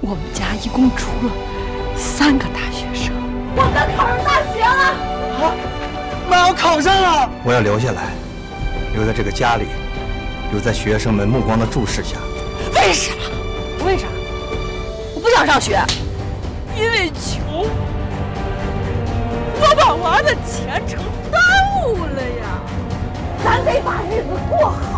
我们家一共出了3个大学生。 我能考上大学了！ 啊，妈，我考上了！ 我要留下来，留在这个家里，留在学生们目光的注视下。 为啥？为啥？我不想上学，因为穷。我把娃的前程耽误了呀！ 咱得把日子过好。